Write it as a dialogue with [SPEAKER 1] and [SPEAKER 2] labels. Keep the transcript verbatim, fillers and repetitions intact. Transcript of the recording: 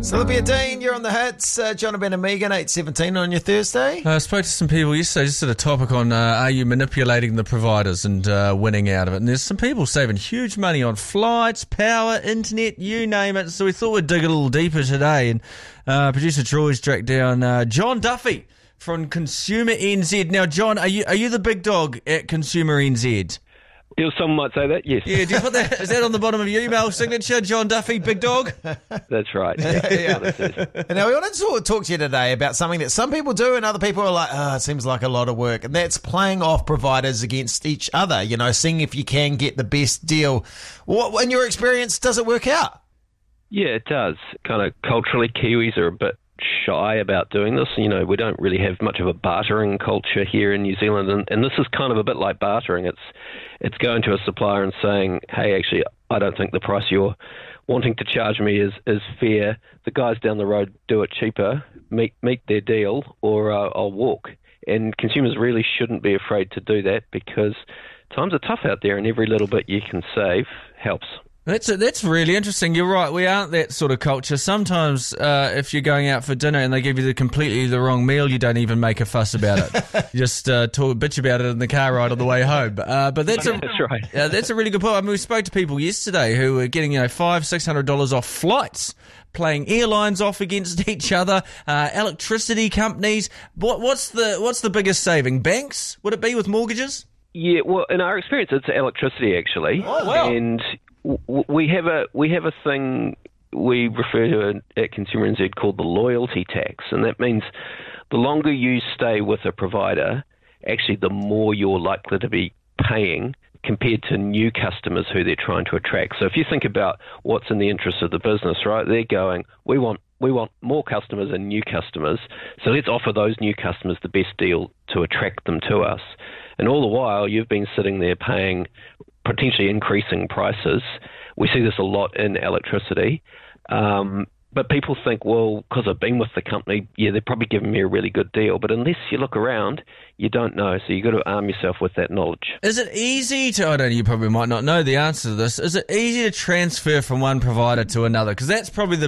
[SPEAKER 1] Olivia Dean, you're on the hits. Uh, Jonathan and Megan, eight seventeen on your Thursday.
[SPEAKER 2] I spoke to some people yesterday, just at a topic on uh, are you manipulating the providers and uh, winning out of it. And there's some people saving huge money on flights, power, internet, you name it. So we thought we'd dig a little deeper today. And uh, producer Troy's tracked down uh, John Duffy from Consumer N Z. Now, John, are you are you the big dog at Consumer N Z?
[SPEAKER 3] Yeah, some might say that, yes.
[SPEAKER 2] Yeah, do you put that, is that on the bottom of your email signature, John Duffy, big dog?
[SPEAKER 3] That's right, yeah.
[SPEAKER 1] Yeah.
[SPEAKER 3] That's what it is.
[SPEAKER 1] Now, we wanted to talk to you today about something that some people do and other people are like, oh, it seems like a lot of work. And that's playing off providers against each other, you know, seeing if you can get the best deal. What, in your experience, does it work out?
[SPEAKER 3] Yeah, it does. Kind of culturally, Kiwis are a bit shy about doing this. You know, we don't really have much of a bartering culture here in New Zealand, and, and this is kind of a bit like bartering. It's it's going to a supplier and saying, hey, actually, I don't think the price you're wanting to charge me is, is fair. The guys down the road do it cheaper, meet meet their deal, or uh, I'll walk. And consumers really shouldn't be afraid to do that, because times are tough out there, and every little bit you can save helps.
[SPEAKER 2] That's that's really interesting. You're right. We aren't that sort of culture. Sometimes uh, if you're going out for dinner and they give you the completely the wrong meal, you don't even make a fuss about it. You just uh, talk, bitch about it in the car ride on the way home. Uh, but that's a,
[SPEAKER 3] That's right.
[SPEAKER 2] uh, that's a really good point. I mean, we spoke to people yesterday who were getting you know five six hundred dollars off flights, playing airlines off against each other, uh, electricity companies. What what's the what's the biggest saving? Banks? Would it be with mortgages?
[SPEAKER 3] Yeah, well, in our experience, it's electricity, actually.
[SPEAKER 2] Oh, wow.
[SPEAKER 3] And w- we have a we have a thing we refer to at Consumer N Z called the loyalty tax, and that means the longer you stay with a provider, actually the more you're likely to be paying compared to new customers who they're trying to attract. So if you think about what's in the interest of the business, right, they're going, we want we want more customers and new customers, so let's offer those new customers the best deal to attract them to us. And all the while, you've been sitting there paying potentially increasing prices. We see this a lot in electricity. Um, but people think, well, because I've been with the company, yeah, they're probably giving me a really good deal. But unless you look around, you don't know. So you've got to arm yourself with that knowledge.
[SPEAKER 2] Is it easy to, I don't know, you probably might not know the answer to this, is it easy to transfer from one provider to another? Because that's probably the